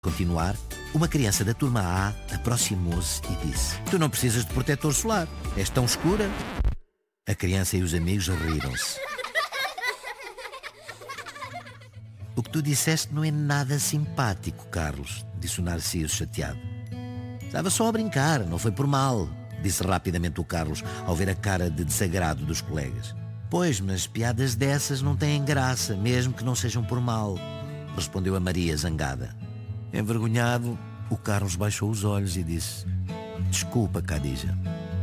Continuar, uma criança da turma A aproximou-se e disse: Tu não precisas de protetor solar, és tão escura. A criança e os amigos riram-se. O que tu disseste não é nada simpático, Carlos, disse o Narciso chateado. Estava só a brincar, não foi por mal, disse rapidamente o Carlos, ao ver a cara de desagrado dos colegas. Pois, mas piadas dessas não têm graça, mesmo que não sejam por mal, respondeu a Maria, zangada. Envergonhado, o Carlos baixou os olhos e disse: Desculpa, Khadija.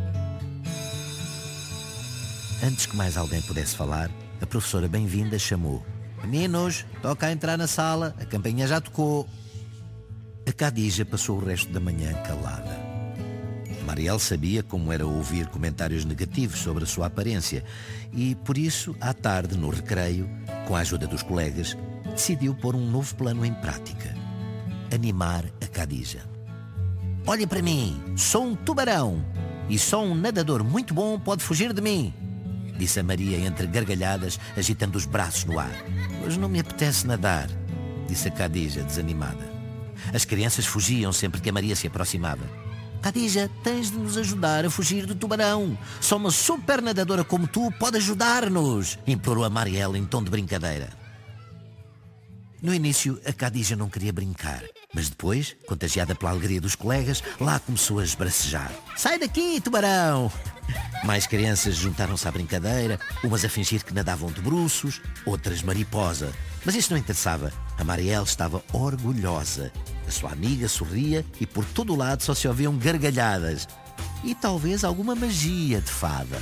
Antes que mais alguém pudesse falar, a professora bem-vinda chamou: Meninos, toca a entrar na sala, a campainha já tocou. A Khadija passou o resto da manhã calada. Mariel sabia como era ouvir comentários negativos sobre a sua aparência e, por isso, à tarde, no recreio, com a ajuda dos colegas, decidiu pôr um novo plano em prática: animar a Khadija. Olha para mim, sou um tubarão e só um nadador muito bom pode fugir de mim, disse a Maria entre gargalhadas, agitando os braços no ar. Hoje não me apetece nadar, disse a Khadija, desanimada. As crianças fugiam sempre que a Maria se aproximava. Khadija, tens de nos ajudar a fugir do tubarão. Só uma super nadadora como tu pode ajudar-nos, implorou a Mariel em tom de brincadeira. No início, a Khadija não queria brincar, mas depois, contagiada pela alegria dos colegas, lá começou a esbracejar. Sai daqui, tubarão! Mais crianças juntaram-se à brincadeira, umas a fingir que nadavam de bruços, outras mariposa. Mas isso não interessava. A Mariel estava orgulhosa. A sua amiga sorria e por todo o lado só se ouviam gargalhadas. E talvez alguma magia de fada.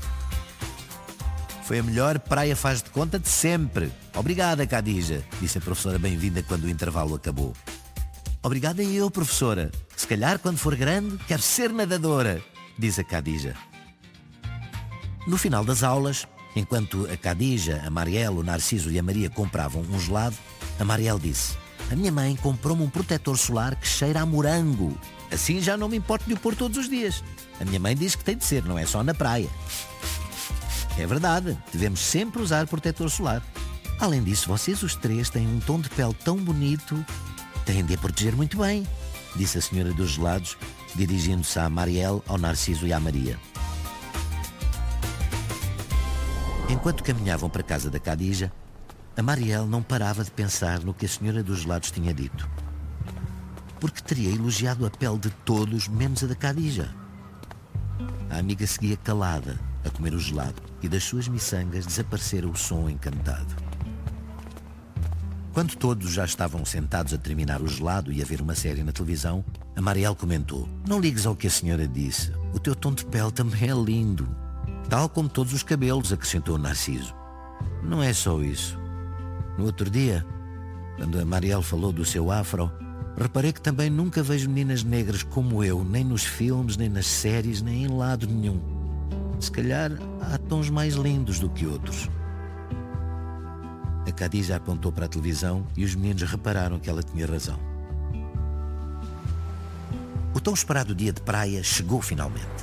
Foi a melhor praia faz de conta de sempre. Obrigada, Khadija, disse a professora bem-vinda quando o intervalo acabou. Obrigada eu, professora. Se calhar, quando for grande, quero ser nadadora, disse a Khadija. No final das aulas, enquanto a Khadija, a Mariel, o Narciso e a Maria compravam um gelado, a Mariel disse: A minha mãe comprou-me um protetor solar que cheira a morango. Assim já não me importo de o pôr todos os dias. A minha mãe diz que tem de ser, não é só na praia. É verdade, devemos sempre usar protetor solar. Além disso, vocês os três têm um tom de pele tão bonito, têm de a proteger muito bem, disse a senhora dos gelados, dirigindo-se à Mariel, ao Narciso e à Maria. Enquanto caminhavam para a casa da Khadija, a Mariel não parava de pensar no que a senhora dos gelados tinha dito. Porque teria elogiado a pele de todos, menos a da Khadija. A amiga seguia calada, a comer o gelado, e das suas miçangas desaparecera o som encantado. Quando todos já estavam sentados a terminar o gelado e a ver uma série na televisão, a Mariel comentou: Não ligues ao que a senhora disse. O teu tom de pele também é lindo. Tal como todos os cabelos, acrescentou o Narciso. Não é só isso. No outro dia, quando a Mariel falou do seu afro, reparei que também nunca vejo meninas negras como eu, nem nos filmes, nem nas séries, nem em lado nenhum. Se calhar há tons mais lindos do que outros. A Khadija apontou para a televisão e os meninos repararam que ela tinha razão. O tão esperado dia de praia chegou finalmente.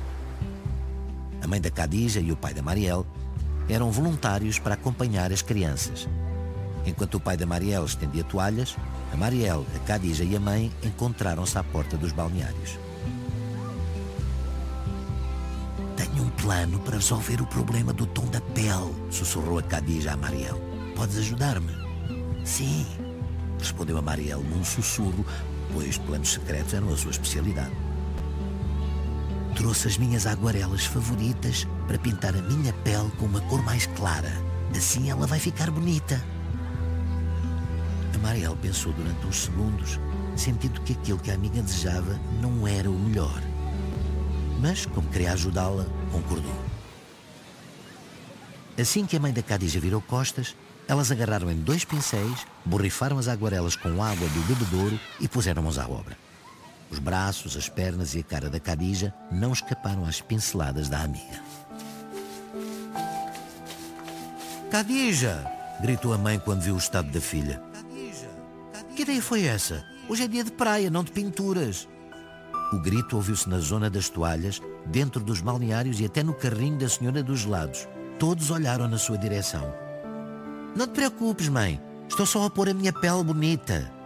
A mãe da Khadija e o pai da Mariel eram voluntários para acompanhar as crianças. Enquanto o pai da Mariel estendia toalhas, a Mariel, a Khadija e a mãe encontraram-se à porta dos balneários. Tenho um plano para resolver o problema do tom da pele, sussurrou a Khadija à Mariel. Podes ajudar-me? Sim, respondeu a Mariel num sussurro, pois planos secretos eram a sua especialidade. Trouxe as minhas aguarelas favoritas para pintar a minha pele com uma cor mais clara. Assim ela vai ficar bonita. A Mariel pensou durante uns segundos, sentindo que aquilo que a amiga desejava não era o melhor. Mas, como queria ajudá-la, concordou. Assim que a mãe da Khadija virou costas, elas agarraram em 2 pincéis, borrifaram as aguarelas com água do bebedouro e puseram mãos à obra. Os braços, as pernas e a cara da Khadija não escaparam às pinceladas da amiga. Khadija! Gritou a mãe quando viu o estado da filha. Que ideia foi essa? Hoje é dia de praia, não de pinturas. O grito ouviu-se na zona das toalhas, dentro dos balneários e até no carrinho da senhora dos gelados. Todos olharam na sua direção. Não te preocupes, mãe. Estou só a pôr a minha pele bonita,